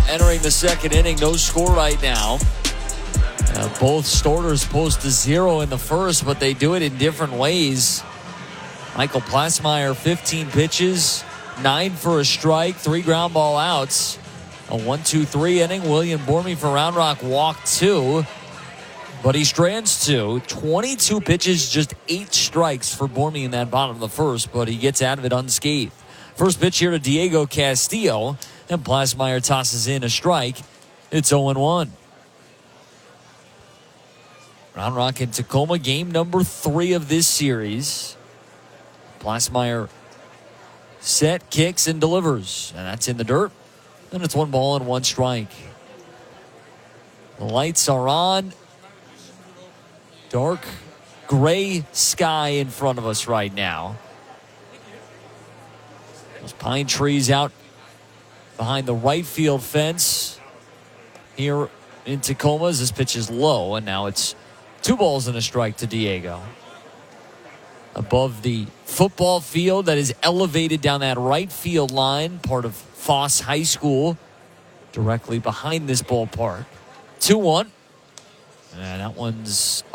entering the second inning. No score right now. Both starters post a 0 in the first, but they do it in different ways. Michael Plasmeyer, 15 pitches, 9 for a strike, 3 ground ball outs. A 1-2-3 inning. William Bormy for Round Rock walked 2, but he strands 2. 22 pitches, just 8 strikes for Bormy in that bottom of the first, but he gets out of it unscathed. First pitch here to Diego Castillo, and Plasmeyer tosses in a strike. It's 0-1. Round Rock in Tacoma, game number 3 of this series. Plasmeyer set, kicks, and delivers. And that's in the dirt. And it's 1 ball and 1 strike. The lights are on. Dark gray sky in front of us right now. Those pine trees out behind the right field fence here in Tacoma as this pitch is low. And now it's 2 balls and a strike to Diego. Above the football field that is elevated down that right field line, part of Foss High School, directly behind this ballpark. 2-1. And that one's